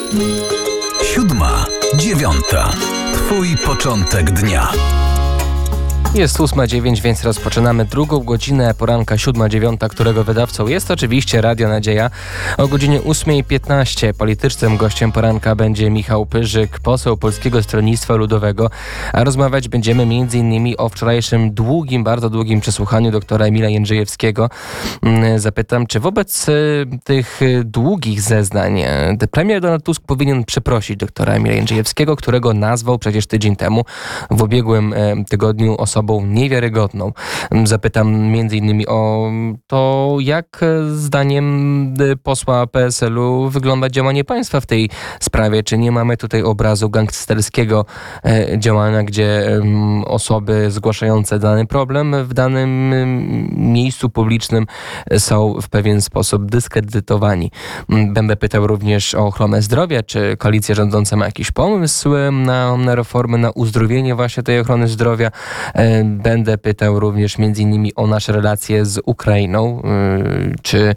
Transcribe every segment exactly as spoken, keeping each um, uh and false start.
Siódma, dziewiąta. Twój początek dnia. Jest ósma dziewięć, więc rozpoczynamy drugą godzinę poranka siódma dziewiąta, którego wydawcą jest oczywiście Radio Nadzieja. O godzinie ósmej piętnaście politycznym gościem poranka będzie Michał Pyrzyk, poseł Polskiego Stronnictwa Ludowego, a rozmawiać będziemy między innymi o wczorajszym długim, bardzo długim przesłuchaniu doktora Emila Jędrzejewskiego. Zapytam, czy wobec tych długich zeznań premier Donald Tusk powinien przeprosić doktora Emila Jędrzejewskiego, którego nazwał przecież tydzień temu w ubiegłym tygodniu osobą niewiarygodną. Zapytam między innymi o to, jak zdaniem posła P S L-u wygląda działanie państwa w tej sprawie. Czy nie mamy tutaj obrazu gangsterskiego działania, gdzie osoby zgłaszające dany problem w danym miejscu publicznym są w pewien sposób dyskredytowani. Będę pytał również o ochronę zdrowia. Czy koalicja rządząca ma jakiś pomysł na, na reformy, na uzdrowienie właśnie tej ochrony zdrowia? Będę pytał również między innymi o nasze relacje z Ukrainą. Czy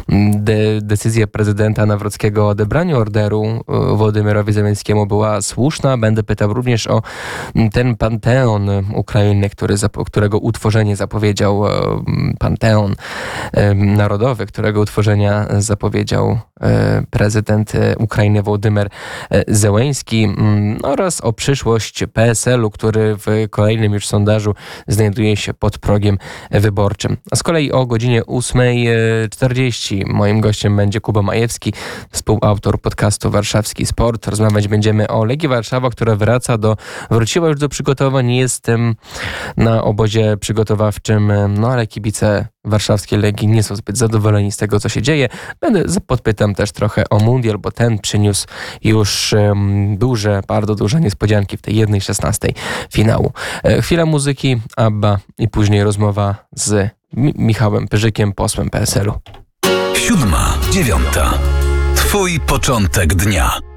de- decyzja prezydenta Nawrockiego o odebraniu orderu Wołodymyrowi Zełenskiemu była słuszna? Będę pytał również o ten panteon Ukrainy, który, którego utworzenie zapowiedział panteon narodowy, którego utworzenia zapowiedział prezydent Ukrainy Wołodymyr Zełenski, oraz o przyszłość P S L-u, który w kolejnym już sondażu znajduje się pod progiem wyborczym. A z kolei o godzinie ósmej czterdzieści moim gościem będzie Kuba Majewski, współautor podcastu Warszawski Sport. Rozmawiać będziemy o Legii Warszawa, która wraca do, wróciła już do przygotowań. Jestem na obozie przygotowawczym, no ale kibice warszawskiej Legii nie są zbyt zadowoleni z tego, co się dzieje. Będę podpytam też trochę o mundial, bo ten przyniósł już um, duże, bardzo duże niespodzianki w tej jednej szesnastej finału. E, chwila muzyki, Abba i później rozmowa z Mi- Michałem Pyrzykiem, posłem P S L-u. Siódma, dziewiąta. Twój początek dnia.